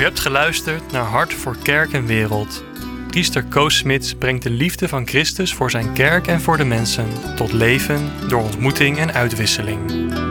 U hebt geluisterd naar Hart voor Kerk en Wereld. Priester Koos Smits brengt de liefde van Christus voor zijn kerk en voor de mensen tot leven door ontmoeting en uitwisseling.